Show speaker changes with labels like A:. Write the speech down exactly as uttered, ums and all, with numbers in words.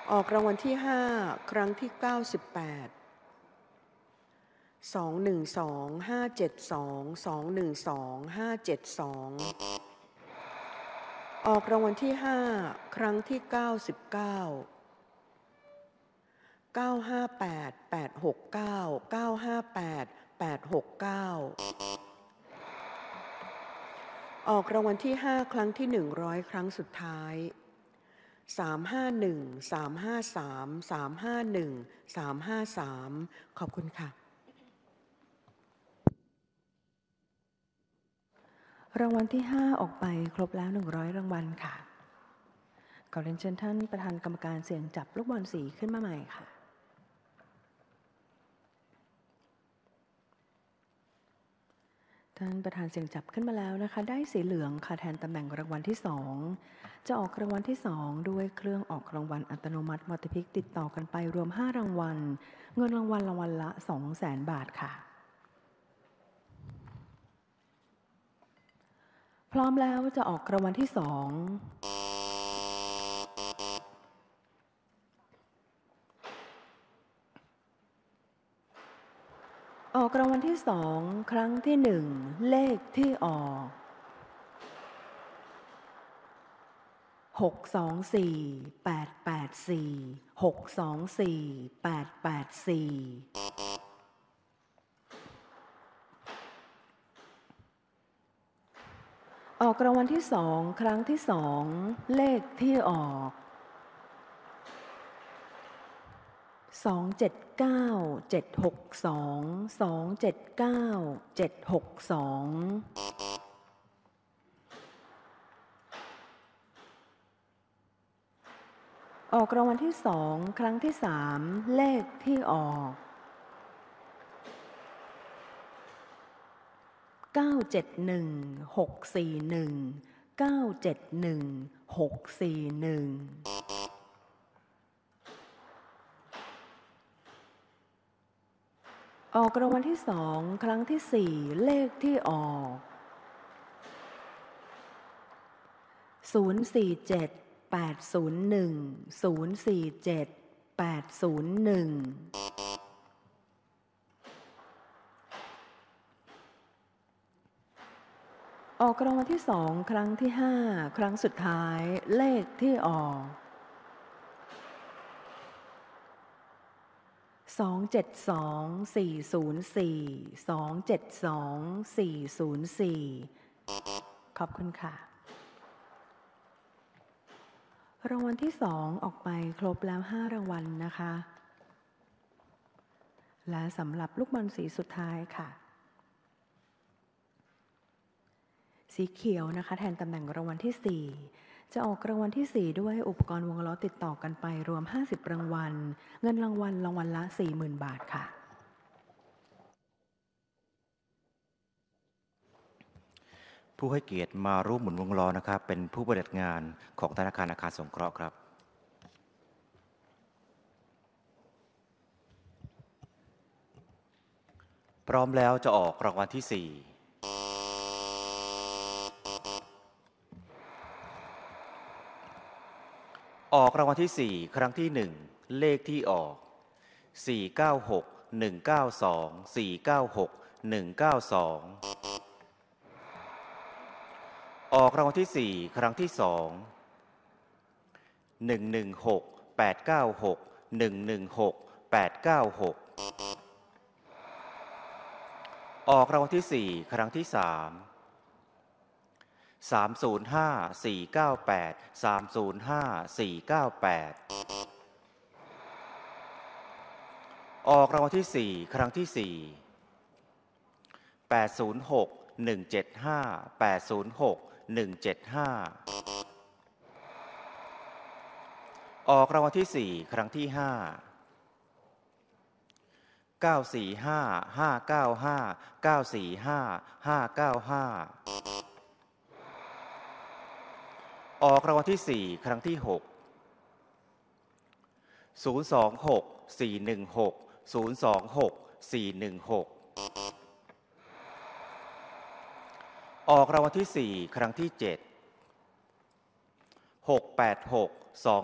A: ออกรางวัลที่ห้าครั้งที่เก้าสิบแปดสองหนึ่งสองห้าเจ็ดสองสองหนึ่งสองห้าเจ็ดสองออกรางวัลที่ห้าครั้งที่เก้าสิบเก้าเก้าห้าแปดแปดหกเก้าเก้าห้าแปดแปดหกเก้าออกรางวัลที่ห้าครั้งที่หนึ่งร้อยครั้งสุดท้ายสามห้าหนึ่งสามห้าสามสามห้าหนึ่งสามห้าสามขอบคุณค่ะ
B: รางวัลที่ห้าออกไปครบแล้วหนึ่งร้อยรางวัลค่ะขอเรียนเชิญท่านประธานกรรมการเสี่ยงจับลูกบอลสีขึ้นมาใหม่ค่ะท่านประธานเสี่ยงจับขึ้นมาแล้วนะคะได้สีเหลืองค่ะแทนตำแหน่งรางวัลที่สองจะออกรางวัลที่สองด้วยเครื่องออกรางวัลอัตโนมัติมัลติพิกติดต่อกันไปรวมห้ารางวัลเงินรางวัลรางวัลละ สองแสน บาทค่ะพร้อมแล้วจะออกรางวัลที่สองออกรางวัลที่สองครั้งที่หนึ่งเลขที่ออกหกสองสี่แปดแปดสี่หกสองสี่แปดแปดสี่ออกรางวัลที่สองครั้งที่สองเลขที่ออกสองเจ็ดเก้าเจ็ดหกสองสองเจ็ดเก้าเจ็ดหกสองออกรางวัลที่สองครั้งที่สามเลขที่ออกเก้าเจ็ดหนึ่งหกสี่หนึ่งเก้าเจ็ดหนึ่งหกสี่หนึ่งออกรางวัลที่สองครั้งที่สี่เลขที่ออกศูนย์สี่เจ็ดแปดศูนย์หนึ่งศูนย์สี่เจ็ดแปดศูนย์หนึ่งออกรางวัลที่สองครั้งที่ห้าครั้งสุดท้ายเลขที่ออกสองเจ็ดสองสี่ศูนย์สี่สองเจ็ดสองสี่ศูนย์สี่ขอบคุณค่ะรางวัลที่สองออกไปครบแล้วห้ารางวัลนะคะและสำหรับลูกบอลสีสุดท้ายค่ะสีเขียวนะคะแทนตำแหน่งรางวัลที่สี่จะออกรางวัลที่สี่ด้วยอุปกรณ์วงล้อติดต่อกันไปรวมห้าสิบรางวัลเงินรางวัลรางวัลละ สี่หมื่น บาทค่ะ
C: ผู้ให้เกียรติมาร่วมหมุนวงล้อนะครับเป็นผู้ปฏิบัติงานของธนาคารอาคารสงเคราะห์ครับพร้อมแล้วจะออกรางวัลที่สี่ออกรางวัลที่สี่ครั้งที่หนึ่งเลขที่ออกสี่เก้าหกหนึ่งเก้าสองสี่เก้าหกหนึ่งเก้าสองออกรางวัลที่สี่ครั้งที่สองหนึ่งหนึ่งหกแปดเก้าหกหนึ่งหนึ่งหกแปดเก้าหกออกรางวัลที่สี่ครั้งที่สามสามศูนย์ห้าสี่เก้าแปดสามศูนย์ห้าสี่เก้าแปดออกรางวัลที่สี่ครั้งที่สี่แปดศูนย์หกหนึ่งเจ็ดห้าแปดศูนย์หกหนึ่งเจ็ดห้าออกรางวัลที่สี่ครั้งที่ห้าเก้าสี่ห้าห้าเก้าห้าเก้าสี่ห้าห้าเก้าห้าออกรางวัลที่สี่ครั้งที่หกศูนย์สองหกสี่หนึ่งหกศูนย์สองหกสี่หนึ่งหกออกรางวัลที่สี่ครั้งที่เจ็ดหกแปดหกสอง